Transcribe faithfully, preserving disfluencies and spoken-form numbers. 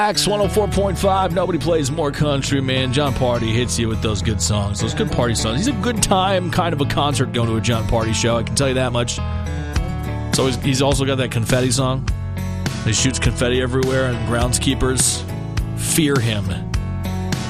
X one oh four point five. Nobody plays more country, man. John Party hits you with those good songs, those good party songs. He's a good time kind of a concert going to a John Party show, I can tell you that much. So he's, he's also got that confetti song. He shoots confetti everywhere, and groundskeepers fear him.